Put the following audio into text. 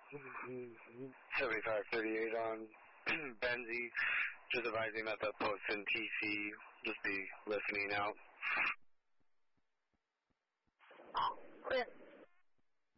7538 on Benzie. Just advising that the post in TC. Just be listening out.